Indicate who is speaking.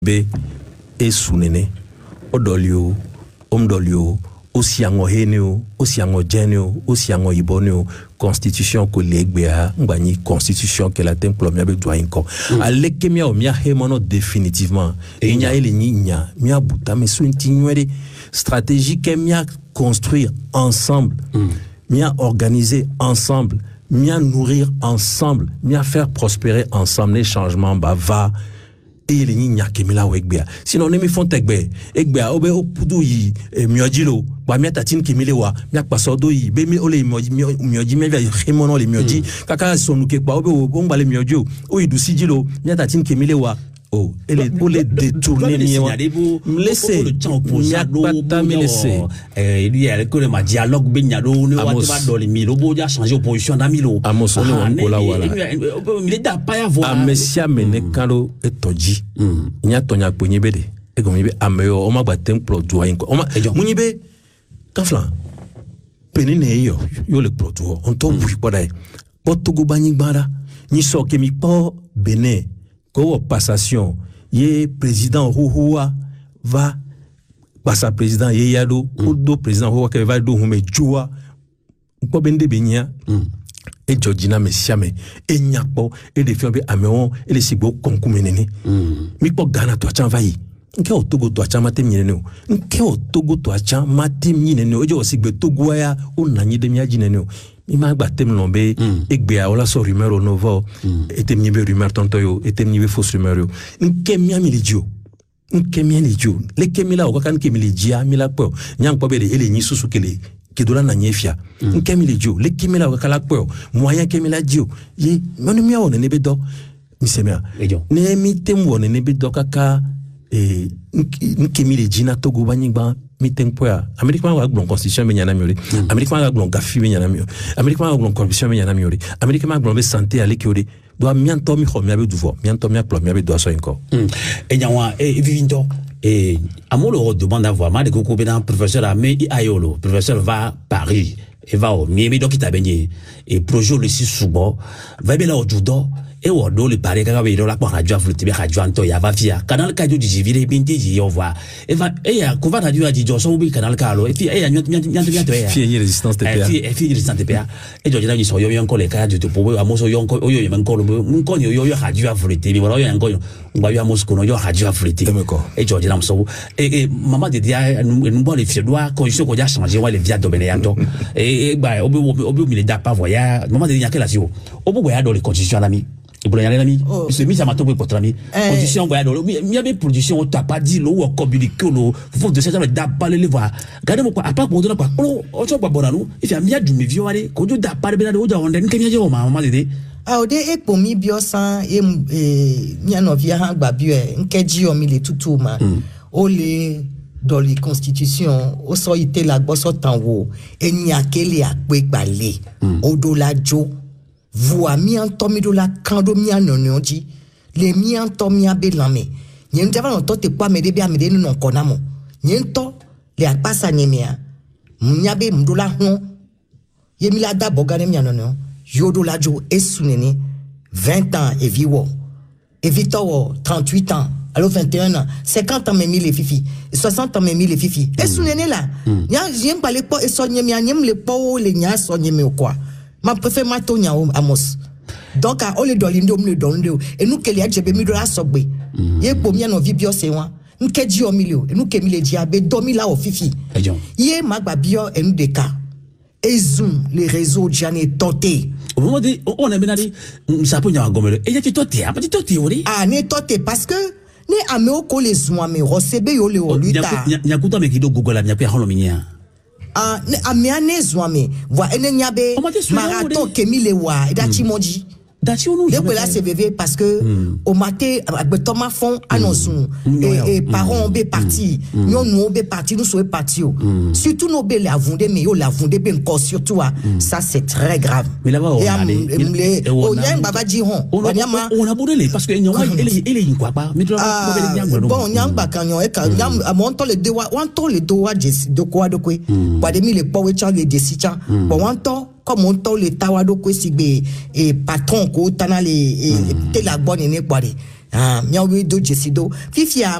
Speaker 1: be e sunene odolio omdolio osiango heneo osiango geneo osiango iboneo constitution ko legbea ngani constitution que la temple mia be doyen ko alekemia o mia hemono définitivement enya ele nya mia buta me suntinwere stratégie que mia construire ensemble mia organiser ensemble mia nourrir ensemble mia faire prospérer ensemble les changements va et les nya kemila wegbea sinon ne mi font egbea obe opudu yi miojilo ba mi tatine kemile wa mi pasodo yi be mi ole mioji me via hemono le mioji kaka sonuke kwa obe bomba le miojo o idusijilo mi tatine kemile wa oh elle les détourner mi laisser mi laisser
Speaker 2: il y a que ma dialogue benyado ne wa ba do le mi lobo ja changer opposition d'amilo
Speaker 1: amos on ko la wala
Speaker 2: mi da pa ya voir
Speaker 1: amesia menekalo etoji nya tonya ponyebede e go mi be ameyo o ma gba temple doyen ko o ma munyibe kaflan penine yo le proto on to bui podai botogo banyigbara ni so ke mi po Benin ko passation ye président Rouhoua va passer président ye yado ou do président Rouhoua que va do hume joa ko bende benya e Georgina Messiame e nyakpo e de fiombe ameon e le sigbo konkumenene mi po Ghana to achan vai nke o Togo to achan matem nyene o nke o Togo to achan matem nyene o je o sigbe Togo ya o nanyi de miaji nene o mi ma gba tem lombe egbea ola so rumeur novo etem nibe rumeur tontoyo etem nibe fausse rumeur yo nke mi lidio le kemila o kan kemili dia mi la po nyang po be de ele nyi susu kele kedola na nyefia nke mi lidio le kemila o kala po moyen kemila dio ye monu mi awone nebe do mi semia ne mi tem wone nebe do kaka nke mi jina Togo banyigba meeting poa American wa glon constitution be nyana miori American wa glon gafi be nyana miori American wa glon corruption be nyana miori American wa glon be santé ale kiori do mianto mi xomia be duvo mianto mi aplo mi be do so enko
Speaker 2: e nyanwa vivindo amolo demande avoir ma de koko be na professeur ame ayolo professeur va Paris et va au mi dokita benye et projet le 6 subo va be la o judo et on doit le parler quand il la radio flûte bien radio anto ya va via canal ka di jivire binti ji on voit et va et ya ko va radio a di jo so bi canal ka lo et puis et ya nyant to ya
Speaker 1: fi résistance TPA
Speaker 2: et fi résistance TPA et jo jina ni so yo ko le ka di to po amoso yo ko yo men ko lo mun ko yo radio flûte bi wala yo ngo ngba yo amoso ko no yo radio flûte et jo jina so et maman de dia nous bon les fiers doit condition ko ja changer wa les via domene yanto et ba obi mi le da pas voya maman de dia que la si obo ya do les conditions l'ami et pour l'ami c'est mis à ma tombe pour l'ami production voyage il y avait production on t'a pas dit l'eau communiquer l'eau faut de cette da pas le voir regardez moi à pas pour donner quoi on soit pas bon à nous il fait mieux du mieux aller quand tu da pas bien on on den kenya jo maman de
Speaker 3: ah de e po mi bio san e nya no via ha gba bio e nkeji o mi le tutu ma o le dans les constitutions o so ite la gbo so tan wo enya kele ape gbale odolajo voix mi antomi do la kando mi anononji le mi antomi abelame nyen java no to te kwa mede bia mede no konamo nyen to le apasa nyemia mnyabe mdola hon yemi la da bogane mi anono yodo la jo esunene 20 ans et viwo et Victor 38 ans alors 21 ans 50 ans memi les fifi 60 ans memi les fifi esunene la nya jem pa le po eso nyemia nyem le po le nya so nyemia quoi ma préfère ma tonya amos donc a ole dolindo me dolindo et nous que les adjebe mi do la sogbe ye pomia no vi bio se wan nke ji o milio et nous que mi le dia be domi la o fifi ye magba bio et nous de cas et zoom les réseaux jane tenté
Speaker 2: au moment de on a benadi ça peut nya gomelo et ya ti toté a petit toté ori
Speaker 3: ah ne toté parce que ne ameo ko les zoom me rosebe yo le o luta
Speaker 2: nya kuta me kido google la nya pe holo minya
Speaker 3: amiane zwame wa enenyabe marathon kemile wa dachi moji
Speaker 2: dachi onu
Speaker 3: le là c'est bébé parce que au matin Thomas fond annonce et parents be parti nous be parti nous sommes parti surtout nos be la vundé mais yo la vundé ben encore surtout ça c'est très grave
Speaker 2: mais là-bas on
Speaker 3: a baba di on
Speaker 2: a boudé parce que il est quoi pas mais
Speaker 3: bon nyang ba kanyo e ka nyam amonto le doa de quoi pas de mi le power charge de sicha bon onto comme on t'a le tawado ko sigbe et patron ko tana le te la bonne ne kware ah miawe do jesido fifia